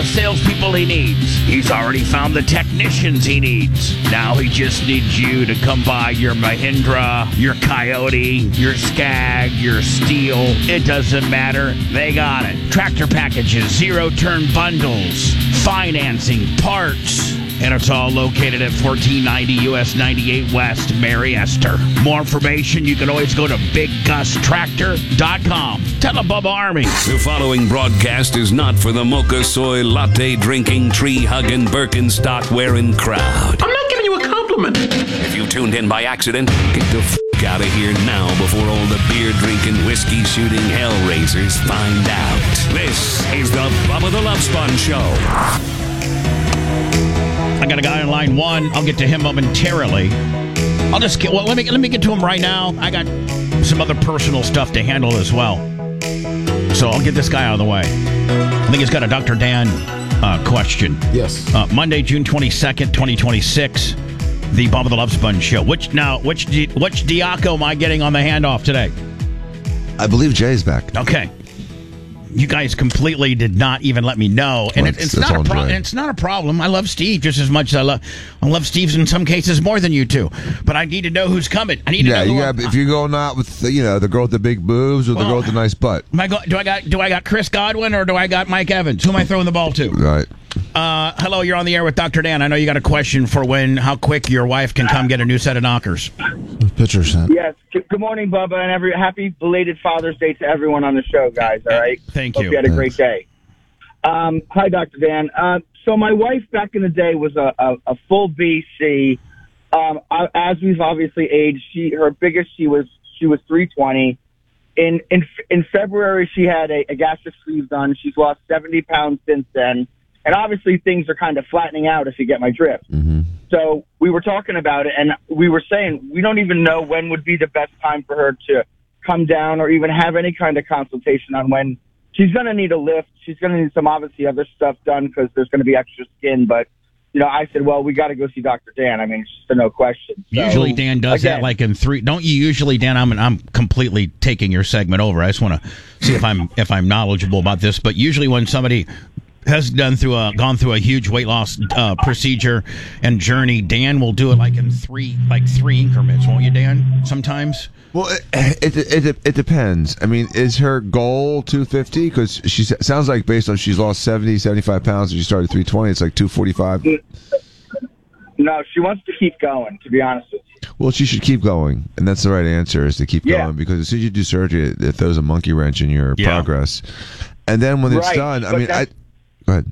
salespeople he needs. He's already found the technicians he needs. Now he just needs you to come by your Mahindra, your Coyote, your Skag, your Steel. It doesn't matter. They got it. Tractor packages, zero-turn bundles, financing, parts. And it's all located at 1490 US 98 West, Mary Esther. More information, you can always go to BigGusTractor.com. Tell the Bubba Army. The following broadcast is not for the mocha soy latte drinking, tree hugging, Birkenstock wearing crowd. I'm not giving you a compliment. If you tuned in by accident, get the out of here now before all the beer drinking, whiskey shooting hellraisers find out. This is the Bubba the Love Sponge Show. I got a guy on line one. I'll get to him momentarily. Let me get to him right now. I got some other personal stuff to handle as well. So I'll get this guy out of the way. I think he's got a Dr. Dan question. Yes. Monday, June 22nd, 2026. The Bubba the Love Sponge Show. Which Diaco am I getting on the handoff today? I believe Jay's back. Okay. You guys completely did not even let me know, and it's not a problem. It's not a problem. I love Steve just as much as I love Steve's in some cases more than you two. But I need to know who's coming. I need to know. If you're going out with the girl with the big boobs or the girl with the nice butt. Do I got Chris Godwin or do I got Mike Evans? Who am I throwing the ball to? Right. Hello, you're on the air with Dr. Dan. I know you got a question for how quick your wife can come get a new set of knockers. Pitcher sent. Yes. Good morning, Bubba, and happy belated Father's Day to everyone on the show, guys. All right. Thank you. Hope you had a great day. Hi, Dr. Dan. So my wife back in the day was a full BC. As we've obviously aged, her biggest she was 320. In February, she had a gastric sleeve done. She's lost 70 pounds since then. And obviously things are kind of flattening out, if you get my drift. Mm-hmm. So we were talking about it, and we were saying we don't even know when would be the best time for her to come down or even have any kind of consultation on when she's going to need a lift. She's going to need some obviously other stuff done because there's going to be extra skin. But, I said, well, we got to go see Dr. Dan. I mean, it's just a no question. So, usually Dan does that like in 3. Don't you usually, Dan? I'm completely taking your segment over. I just want to see if I'm knowledgeable about this. But usually when somebody has gone through a huge weight loss procedure and journey, Dan will do it like in 3 increments, won't you, Dan? Sometimes. Well, it depends. I mean, is her goal 250? Because she sounds like based on she's lost 70, 75 pounds and she started 320, it's like 245. No, she wants to keep going, to be honest with you. Well, she should keep going, and that's the right answer is to keep going because as soon as you do surgery, it throws a monkey wrench in your progress. And then when it's done, I mean, go ahead.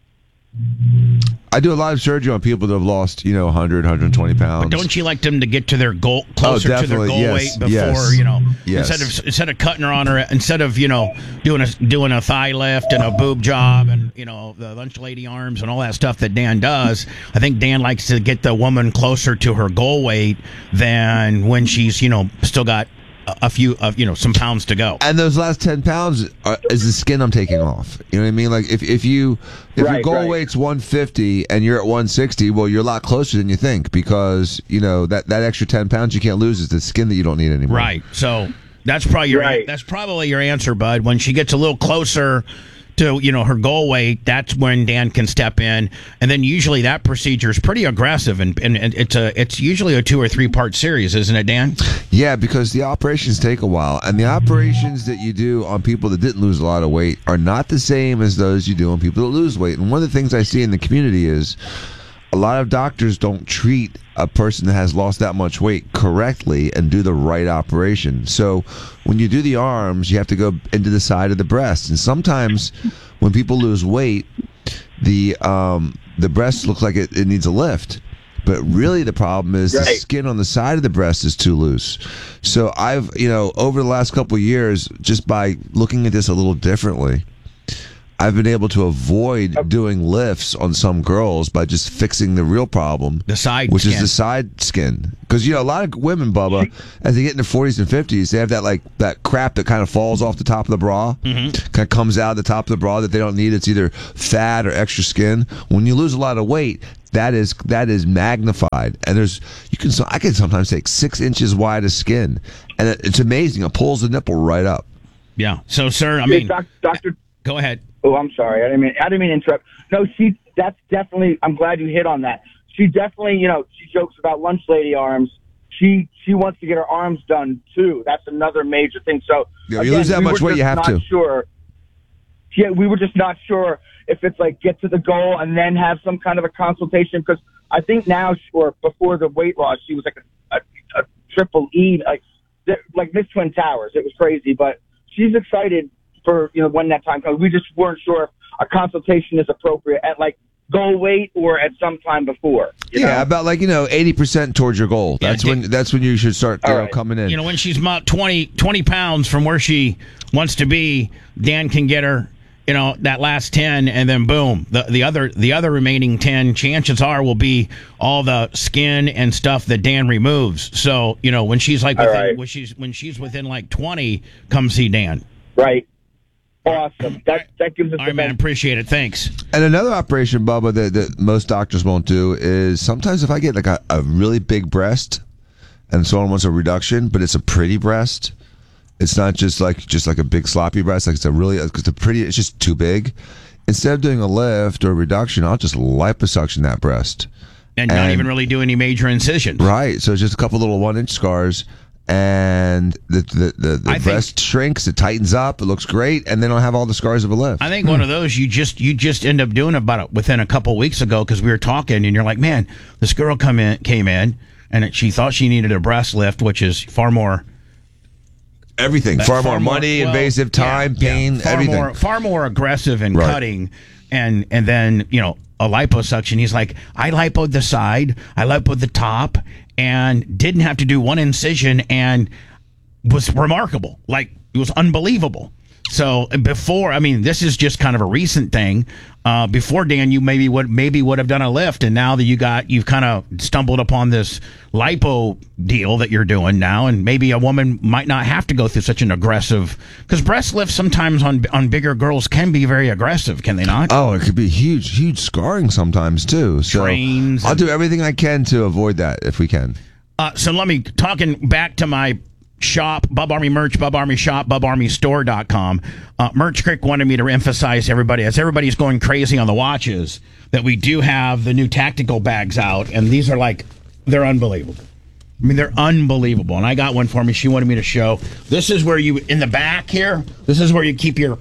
I do a lot of surgery on people that have lost, 100, 120 pounds. But don't you like them to get to their goal, closer to their goal weight before, instead of cutting her on her, instead of, doing a thigh lift and a boob job and, the lunch lady arms and all that stuff that Dan does. I think Dan likes to get the woman closer to her goal weight than when she's, still got a few of some pounds to go, and those last 10 pounds is the skin I'm taking off. You know what I mean? Like if your goal weight's 150 and you're at 160, well, you're a lot closer than you think because that extra 10 pounds you can't lose is the skin that you don't need anymore. Right. So that's probably your answer, bud. When she gets a little closer to her goal weight, that's when Dan can step in, and then usually that procedure is pretty aggressive, and it's usually a 2 or 3 part series, isn't it, Dan? Yeah, because the operations take a while, and the operations that you do on people that didn't lose a lot of weight are not the same as those you do on people that lose weight. And one of the things I see in the community is a lot of doctors don't treat a person that has lost that much weight correctly and do the right operation. So when you do the arms, you have to go into the side of the breast. And sometimes when people lose weight, the breast looks like it needs a lift. But really the problem is the skin on the side of the breast is too loose. So I've, over the last couple of years, just by looking at this a little differently, I've been able to avoid doing lifts on some girls by just fixing the real problem, the side which skin. is the side skin. Because a lot of women, Bubba, as they get in their 40s and 50s, they have that crap that kind of falls off the top of the bra, kind of comes out the top of the bra that they don't need. It's either fat or extra skin. When you lose a lot of weight, that is magnified, and I can sometimes take 6 inches wide of skin, and it's amazing. It pulls the nipple right up. Yeah. So, sir, Doctor. Go ahead. Oh, I'm sorry. I didn't mean to interrupt. No, that's definitely, I'm glad you hit on that. She definitely, she jokes about lunch lady arms. She wants to get her arms done too. That's another major thing. So you lose that much weight, you have to. Sure. Yeah, we were just not sure if it's like get to the goal and then have some kind of a consultation, because I think now, or before the weight loss, she was like a triple E, like Miss Twin Towers. It was crazy, but she's excited for when that time comes. We just weren't sure if a consultation is appropriate at like goal weight or at some time before. You know? About 80% towards your goal. That's when you should start coming in. When she's about 20 pounds from where she wants to be, Dan can get her that last 10, and then boom, the other remaining 10, chances are, will be all the skin and stuff that Dan removes. So when she's when she's within like 20, come see Dan. Right. Awesome. That gives us all right, man. Appreciate it. Thanks. And another operation, Bubba, that most doctors won't do is sometimes if I get like a really big breast and someone wants a reduction, but it's a pretty breast. It's not just like a big sloppy breast. Like it's just too big. Instead of doing a lift or a reduction, I'll just liposuction that breast. And not even really do any major incisions. Right. So it's just a couple little 1-inch scars. And the breast shrinks, it tightens up, it looks great, and then I'll have all the scars of a lift. I think one of those you just end up doing within a couple weeks ago, because we were talking and you're like, man, this girl came in and she thought she needed a breast lift, which is far more more money, invasive, time, pain, everything. Far more aggressive and cutting, and then a liposuction. He's like, I lipoed the side, I lipoed the top, and didn't have to do one incision, and was remarkable. Like, it was unbelievable. So before, this is just kind of a recent thing. Before, Dan, you maybe would have done a lift, and now that you've kind of stumbled upon this lipo deal that you're doing now, and maybe a woman might not have to go through such an aggressive, because breast lifts sometimes on bigger girls can be very aggressive, can they not? Oh, it could be huge scarring sometimes too. So I'll do everything I can to avoid that if we can. So let me, talking back to my shop, Bub Army merch, Bub Army shop, BubArmyStore.com. Merch Crick wanted me to emphasize everybody, as everybody's going crazy on the watches, that we do have the new tactical bags out, and these are they're unbelievable. They're unbelievable, and I got one for me. She wanted me to show. This is where you, in the back here, this is where you keep your,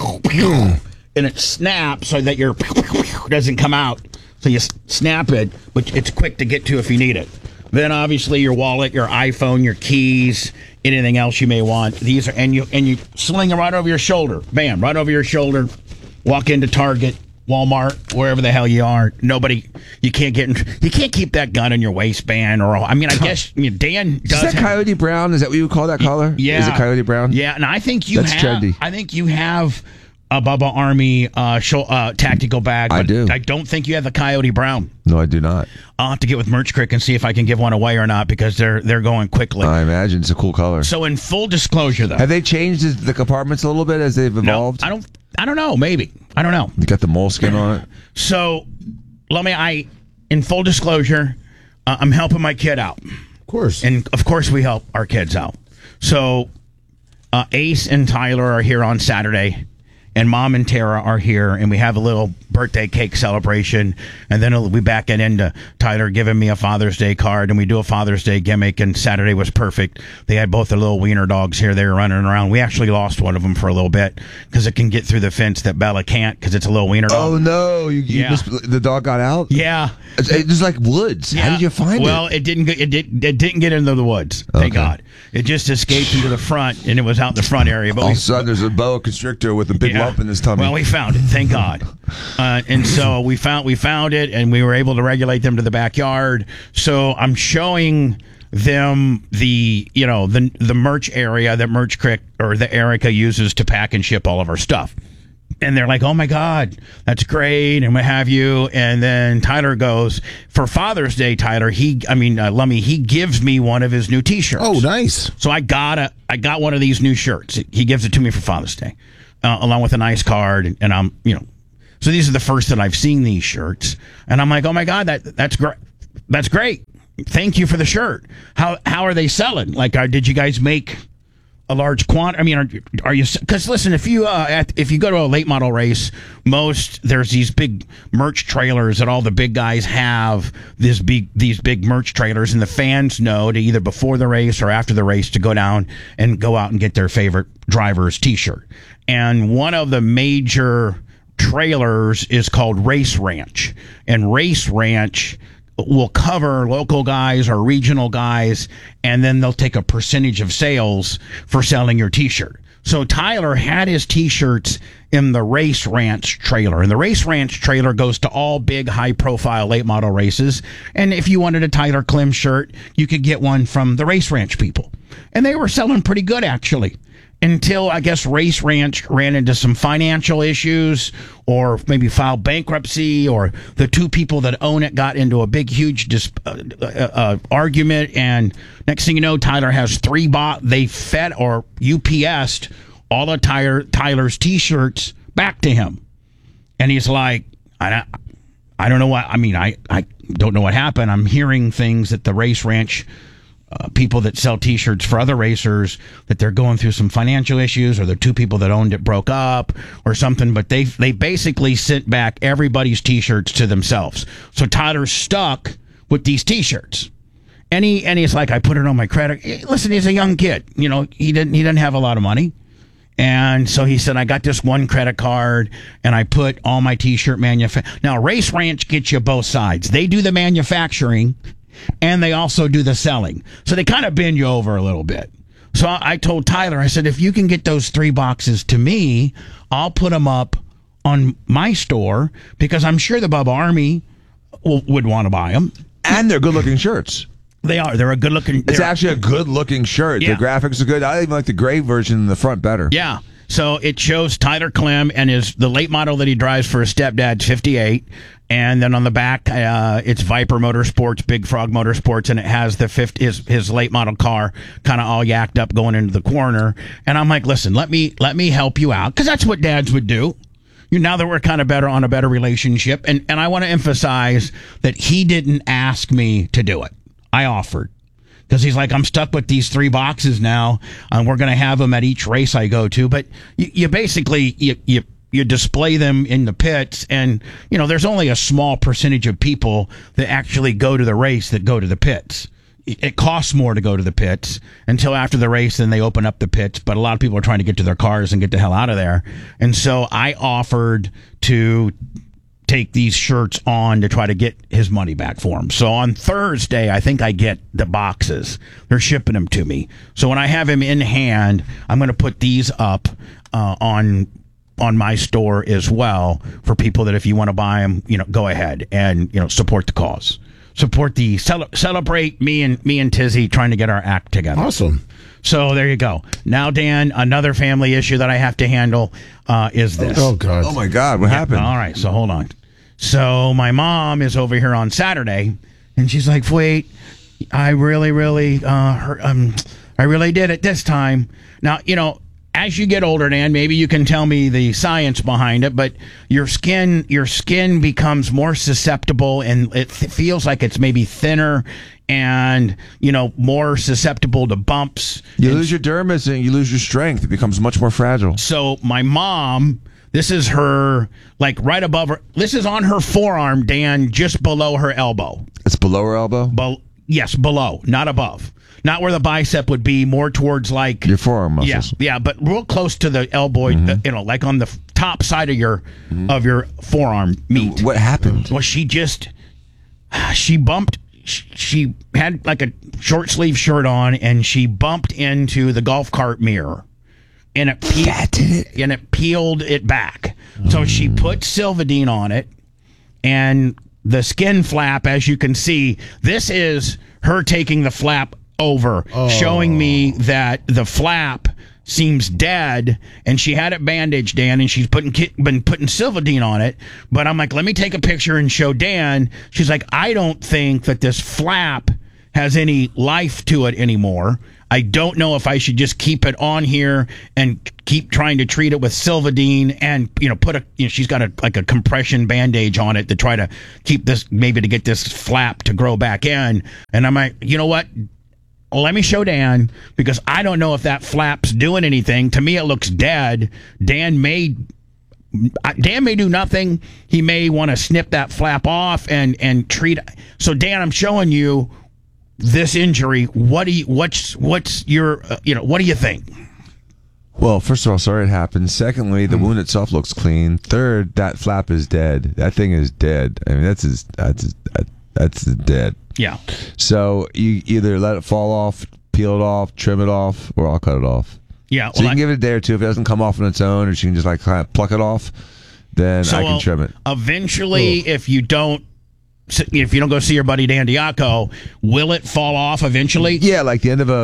and it snaps so that your doesn't come out. So you snap it, but it's quick to get to if you need it. Then obviously your wallet, your iPhone, your keys, anything else you may want. These are and you sling them right over your shoulder. Bam, right over your shoulder. Walk into Target, Walmart, wherever the hell you are. You can't keep that gun in your waistband, or I guess Dan does. Is that Coyote Brown? Is that what you would call that color? Yeah. Is it Coyote Brown? Yeah, and I think you That's trendy. I think you have a Bubba Army tactical bag. I do. I don't think you have the Coyote Brown. No, I do not. I'll have to get with Merch Crick and see if I can give one away or not, because they're going quickly. I imagine it's a cool color. So in full disclosure, though, have they changed the compartments a little bit as they've evolved? No, I don't know. Maybe. I don't know. You got the moleskin on it. So in full disclosure, I'm helping my kid out. Of course. And of course we help our kids out. So Ace and Tyler are here on Saturday, and Mom and Tara are here, and we have a little birthday cake celebration, and then we'll be back into Tyler giving me a Father's Day card, and we do a Father's Day gimmick, and Saturday was perfect. They had both the little wiener dogs here. They were running around. We actually lost one of them for a little bit because it can get through the fence that Bella can't, because it's a little wiener dog. Oh, no. The dog got out? Yeah. It was like woods. Yeah. How did you find it? Well, it didn't get into the woods. Thank God. It just escaped into the front, and it was out in the front area. But all of a sudden, there's a boa constrictor with a big lump in his tummy. Well, we found it. Thank God. And so we found it, and we were able to regulate them to the backyard. So I'm showing them the merch area that Merch Crick or the Erica uses to pack and ship all of our stuff. And they're like, oh my God, that's great, and what have you. And then Tyler goes, for Father's Day, Lummy, he gives me one of his new T-shirts. Oh, nice. So I got one of these new shirts. He gives it to me for Father's Day, along with a nice card. And I'm, so these are the first that I've seen these shirts. And I'm like, oh my God, that's great. That's great. Thank you for the shirt. How are they selling? Like, did you guys make a large quantity? I mean, are you? Because listen, if you go to a late model race, there's these big merch trailers that all the big guys have. These big merch trailers, and the fans know to either before the race or after the race to go down and go out and get their favorite driver's T-shirt. And one of the major trailers is called Race Ranch, and Race Ranch will cover local guys or regional guys, and then they'll take a percentage of sales for selling your T-shirt. So Tyler had his T-shirts in the Race Ranch trailer, and the Race Ranch trailer goes to all big, high-profile late model races. And if you wanted a Tyler Klim shirt, you could get one from the Race Ranch people, and they were selling pretty good actually. Until, I guess, Race Ranch ran into some financial issues or maybe filed bankruptcy, or the two people that own it got into a big, huge argument. And next thing you know, Tyler has they fed or UPS'd all of Tyler's T-shirts back to him. And he's like, I don't know what, I mean, I don't know what happened. I'm hearing things that the Race Ranch people that sell T-shirts for other racers, that they're going through some financial issues, or the two people that owned it broke up or something, but they basically sent back everybody's T-shirts to themselves. So Tyler's stuck with these T-shirts. And he's like, I put it on my credit. Listen, he's a young kid. You know, he didn't have a lot of money. And so he said, I got this one credit card, and I put all my T-shirt Now, Race Ranch gets you both sides. They do the manufacturing, and they also do the selling. So they kind of bend you over a little bit. So I told Tyler, I said, if you can get those 3 boxes to me, I'll put them up on my store, because I'm sure the Bubba Army would want to buy them. And they're good-looking shirts. They are. They're a good-looking... It's actually a good-looking shirt. Yeah. The graphics are good. I even like the gray version in the front better. Yeah. So it shows Tyler Klim, and the late model that he drives for his stepdad's 58. And then on the back, it's Viper Motorsports, Big Frog Motorsports, and it has his late model car kind of all yacked up going into the corner. And I'm like, listen, let me help you out, because that's what dads would do. Now that we're kind of on a better relationship, and I want to emphasize that he didn't ask me to do it. I offered. Because he's like, I'm stuck with these 3 boxes now, and we're going to have them at each race I go to. But you basically, you display them in the pits, and, you know, there's only a small percentage of people that actually go to the race that go to the pits. It costs more to go to the pits until after the race, then they open up the pits. But a lot of people are trying to get to their cars and get the hell out of there. And so I offered to take these shirts on to try to get his money back for him. So on Thursday, I think I get the boxes. They're shipping them to me. So when I have him in hand, I'm going to put these up on my store as well, for people that if you want to buy them, you know, go ahead and, you know, support the cause. Support the celebrate me and Tizzy trying to get our act together. Awesome. So there you go. Now, Dan, another family issue that I have to handle is this. Oh, God. Oh, my God. What happened? All right. So hold on. So my mom is over here on Saturday, and she's like, wait, I really did it this time. Now, you know, as you get older, Dan, maybe you can tell me the science behind it, but your skin becomes more susceptible, and it feels like it's maybe thinner and, you know, more susceptible to bumps. You lose your dermis and you lose your strength. It becomes much more fragile. So my mom, this is her, like right above her, this is on her forearm, Dan, just below her elbow. It's below her elbow? Yes, below, not above. Not where the bicep would be, more towards like your forearm muscles. Yeah, but real close to the elbow, you know, like on the top side of your forearm meat. What happened? Well, she bumped. She had like a short sleeve shirt on, and she bumped into the golf cart mirror, and it peeled it back. So she put Silvadene on it, and the skin flap, as you can see, this is her taking the flap over, showing me that the flap seems dead, and she had it bandaged, Dan, and she's been putting Silvadene on it. But I'm like, let me take a picture and show Dan. She's like, I don't think that this flap has any life to it anymore. I don't know if I should just keep it on here and keep trying to treat it with Silvadene, and, you know, she's got a compression bandage on it to try to keep this, maybe to get this flap to grow back in. And I'm like, you know what? let me show Dan, because I don't know if that flap's doing anything. To me, it looks dead. Dan may do nothing. He may want to snip that flap off and treat. So Dan, I'm showing you this injury. What's your what do you think? Well, first of all, sorry it happened. Secondly, the wound itself looks clean. Third, that flap is dead. That thing is dead. I mean, that's dead. Yeah. So you either let it fall off, peel it off, trim it off, or I'll cut it off. Yeah. So you can give it a day or two. If it doesn't come off on its own, or she can just like kind of pluck it off, then I can trim it. Eventually, if you don't go see your buddy Dan Diaco, will it fall off eventually? Yeah, like the end of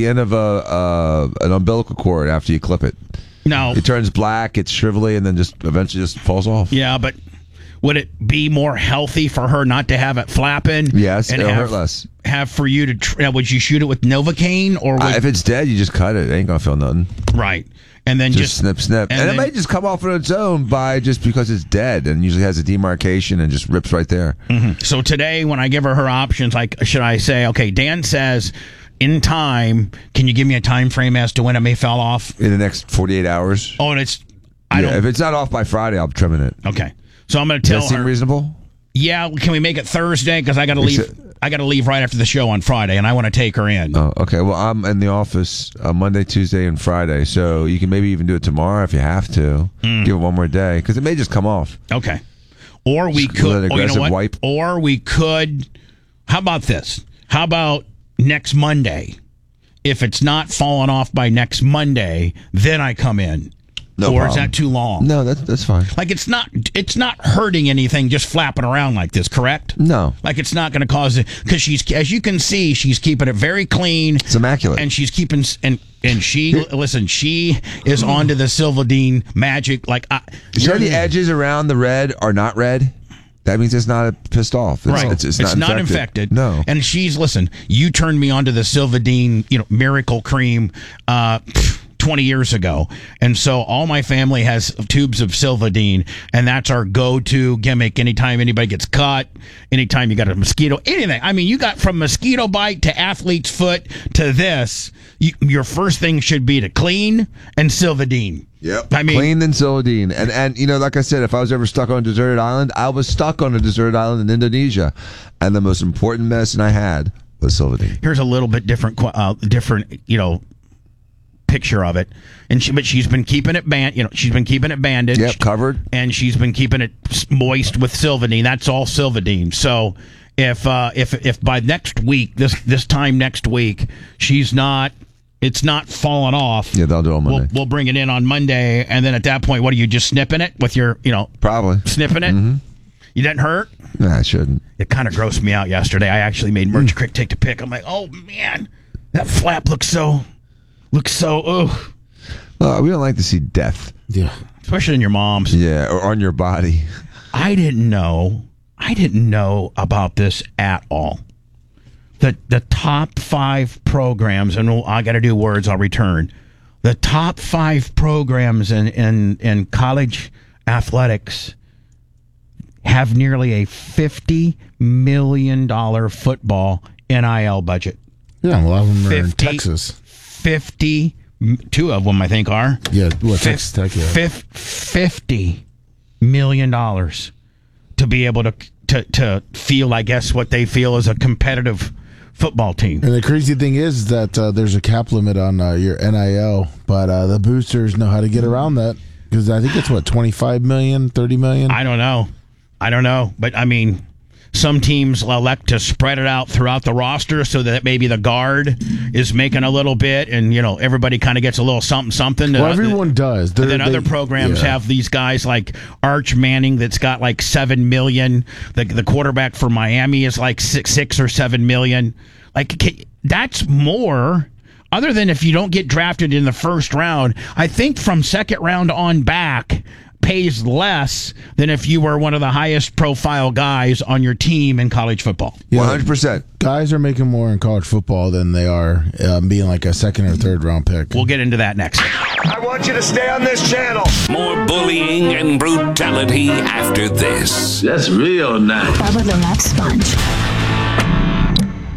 an umbilical cord after you clip it. No. It turns black, it's shrivelly, and then just eventually just falls off. Yeah, but would it be more healthy for her not to have it flapping? Yes, and it'll hurt less. Have for you to would you shoot it with Novocaine or if it's dead, you just cut it. It ain't gonna feel nothing. Right. And then just snip, and it may just come off on its own just because it's dead, and usually has a demarcation and just rips right there. Mm-hmm. So today, when I give her options, like, should I say, okay, Dan says, in time, can you give me a time frame as to when it may fall off? In the next 48 hours. Oh, and if it's not off by Friday, I'll be trimming it. Okay. So I'm going to tell her. Does that seem reasonable? Yeah. Can we make it Thursday? Because I got to leave. I got to leave right after the show on Friday, and I want to take her in. Oh, okay. Well, I'm in the office Monday, Tuesday, and Friday, so you can maybe even do it tomorrow if you have to. Give it one more day, because it may just come off. Okay. Or we could. You know what? Wipe. Or we could. How about this? How about next Monday? If it's not falling off by next Monday, then I come in. No or problem. Is that too long? No, that's fine. Like it's not hurting anything just flapping around like this, correct? No. Like it's not going to cause it, because she's, as you can see, she's keeping it very clean. It's immaculate. And she's keeping and she listen, she is onto the Silvadene magic. Like the edges around the red are not red. That means it's not pissed off. Right. It's not infected. No. And listen, you turned me onto the Silvadene, miracle cream 20 years ago. And so all my family has tubes of Silvadene, and that's our go-to gimmick anytime anybody gets cut, anytime you got a mosquito, anything. I mean, you got from mosquito bite to athlete's foot to this, your first thing should be to clean and Silvadene. Yep. I mean, clean and Silvadene. And like I said, if I was ever stuck on a deserted island, I was stuck on a deserted island in Indonesia. And the most important medicine I had was Silvadene. Here's a little bit different, picture of it, but she's been keeping it she's been keeping it bandaged. Yep, covered. And she's been keeping it moist with Silvadene. That's all Silvadene. So if by next week, this time next week, it's not falling off. Yeah, they'll do it on Monday. We'll bring it in on Monday, and then at that point, what are you just snipping it with your, probably snipping it? Mm-hmm. You didn't hurt? Nah, I shouldn't. It kind of grossed me out yesterday. I actually made Merch Crick take the pick. I'm like, oh man, that flap looks so. Well, we don't like to see death. Yeah. Especially in your mom's. Yeah, or on your body. I didn't know about this at all. The top 5 programs, and I got to do words, I'll return. The top 5 programs in college athletics have nearly a $50 million football NIL budget. Yeah, a lot of them are in Texas. 2 of them, I think, are. Yeah, Texas Tech, yeah. $50 million to be able to feel, I guess, what they feel is a competitive football team. And the crazy thing is that there's a cap limit on your NIL, but the boosters know how to get around that, because I think it's, 25 million, 30 million? I don't know. But, I mean, some teams elect to spread it out throughout the roster so that maybe the guard is making a little bit, and everybody kind of gets a little something. Well, everyone does. But then other programs have these guys like Arch Manning that's got like $7 million. The quarterback for Miami is like $6 or $7 million. Like that's more. Other than if you don't get drafted in the first round, I think from second round on back pays less than if you were one of the highest profile guys on your team in college football. 100%. Guys are making more in college football than they are being like a second or third round pick. We'll get into that next. I want you to stay on this channel. More bullying and brutality after this. That's real nice. Bubba the Love Sponge.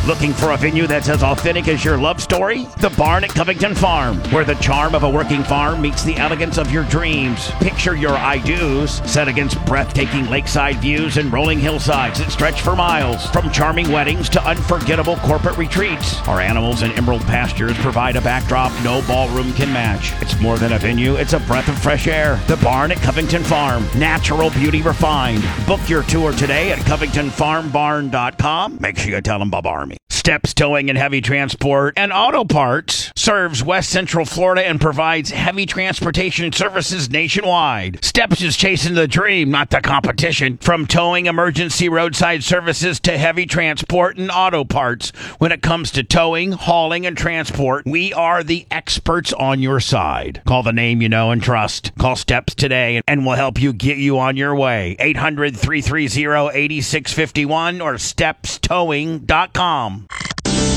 Looking for a venue that's as authentic as your love story? The Barn at Covington Farm, where the charm of a working farm meets the elegance of your dreams. Picture your I-dos set against breathtaking lakeside views and rolling hillsides that stretch for miles. From charming weddings to unforgettable corporate retreats, our animals and emerald pastures provide a backdrop no ballroom can match. It's more than a venue, it's a breath of fresh air. The Barn at Covington Farm, natural beauty refined. Book your tour today at CovingtonFarmBarn.com. Make sure you tell them Bob Army. Steps Towing and Heavy Transport and Auto Parts serves West Central Florida and provides heavy transportation services nationwide. Steps is chasing the dream, not the competition. From towing, emergency roadside services to heavy transport and auto parts. When it comes to towing, hauling, and transport, we are the experts on your side. Call the name you know and trust. Call Steps today and we'll help you get you on your way. 800-330-8651 or StepsTowing.com.